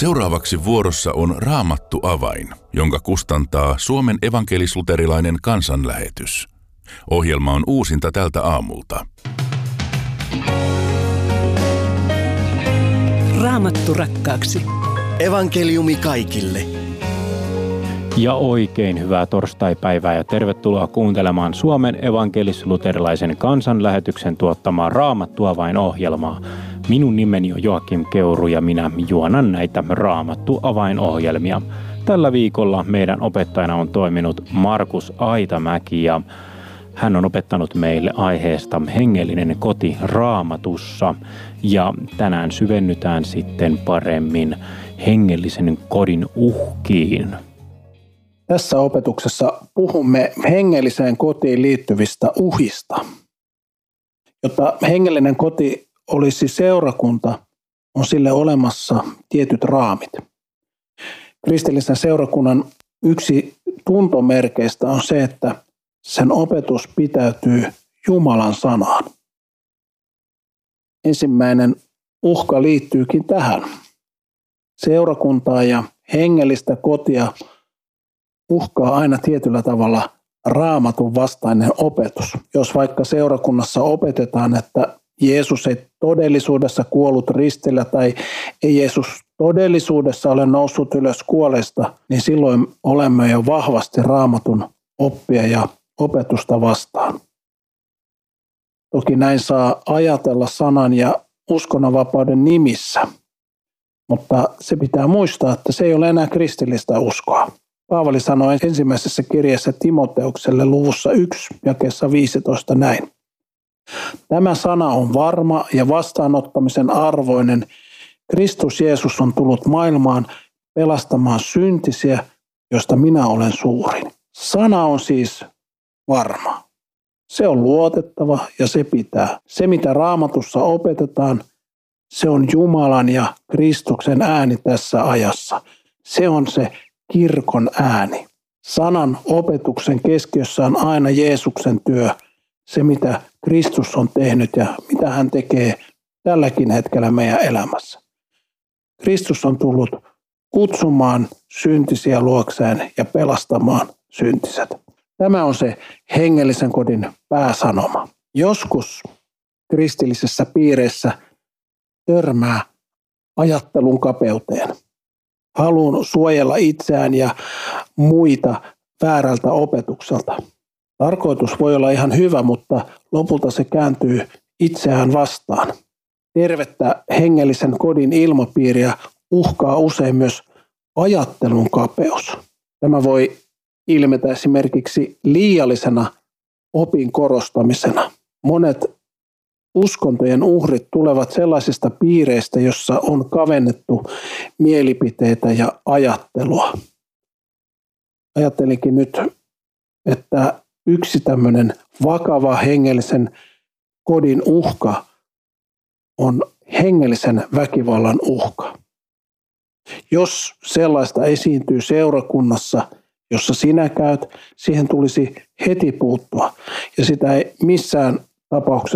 Seuraavaksi vuorossa on Raamattu avain, jonka kustantaa Suomen evankelis-luterilainen kansanlähetys. Ohjelma on uusinta tältä aamulta. Raamattu rakkaaksi. Evankeliumi kaikille. Ja oikein hyvää torstaipäivää ja tervetuloa kuuntelemaan Suomen evankelis-luterilaisen kansanlähetyksen tuottamaa Raamattu avain-ohjelmaa. Minun nimeni on Joakim Keuru ja minä juonan näitä Raamattu avain-ohjelmia. Tällä viikolla meidän opettajana on toiminut Markus Aitamäki ja hän on opettanut meille aiheesta hengellinen koti Raamatussa ja tänään syvennytään sitten paremmin hengellisen kodin uhkiin. Tässä opetuksessa puhumme hengelliseen kotiin liittyvistä uhista. Jotta hengellinen koti olisi seurakunta, on sille olemassa tietyt raamit. Kristillisen seurakunnan yksi tuntomerkeistä on se, että sen opetus pitäytyy Jumalan sanaan. Ensimmäinen uhka liittyykin tähän. Seurakuntaa ja hengellistä kotia uhkaa aina tietyllä tavalla Raamatun vastainen opetus. Jos vaikka seurakunnassa opetetaan, että Jeesus ei todellisuudessa kuollut ristillä tai ei Jeesus todellisuudessa ole noussut ylös kuolleista, niin silloin olemme jo vahvasti Raamatun oppia ja opetusta vastaan. Toki näin saa ajatella sanan ja uskonnonvapauden nimissä, mutta se pitää muistaa, että se ei ole enää kristillistä uskoa. Paavali sanoi ensimmäisessä kirjassa Timoteukselle luvussa 1, jakeessa 15 näin. Tämä sana on varma ja vastaanottamisen arvoinen. Kristus Jeesus on tullut maailmaan pelastamaan syntisiä, josta minä olen suurin. Sana on siis varma. Se on luotettava ja se pitää. Se, mitä Raamatussa opetetaan, se on Jumalan ja Kristuksen ääni tässä ajassa. Se on se kirkon ääni. Sanan opetuksen keskiössä on aina Jeesuksen työ, se mitä Kristus on tehnyt ja mitä hän tekee tälläkin hetkellä meidän elämässä. Kristus on tullut kutsumaan syntisiä luokseen ja pelastamaan syntiset. Tämä on se hengellisen kodin pääsanoma. Joskus kristillisessä piireissä törmää ajattelun kapeuteen. Haluan suojella itseään ja muita väärältä opetukselta. Tarkoitus voi olla ihan hyvä, mutta lopulta se kääntyy itseään vastaan. Tervettä hengellisen kodin ilmapiiriä uhkaa usein myös ajattelun kapeus. Tämä voi ilmetä esimerkiksi liiallisena opin korostamisena. Monet uskontojen uhrit tulevat sellaisista piireistä, jossa on kavennettu mielipiteitä ja ajattelua. Ajattelinkin nyt, että yksi tämmöinen vakava hengellisen kodin uhka on hengellisen väkivallan uhka. Jos sellaista esiintyy seurakunnassa, jossa sinä käyt, siihen tulisi heti puuttua ja sitä ei missään tapauksessa